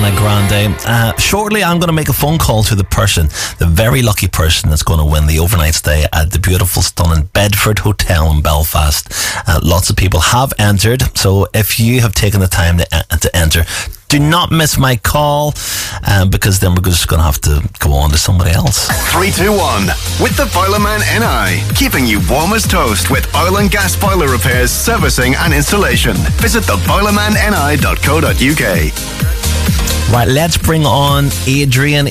Ariana Grande. Shortly, I'm going to make a phone call to the very lucky person that's going to win the overnight stay at the beautiful, stunning Bedford Hotel in Belfast. Lots of people have entered, so if you have taken the time to enter, do not miss my call, because then we're just going to have to go on to somebody else. 321 with the Boilerman NI, keeping you warm as toast with oil and gas boiler repairs, servicing and installation. Visit theboilermanni.co.uk. Right, let's bring on Adrian.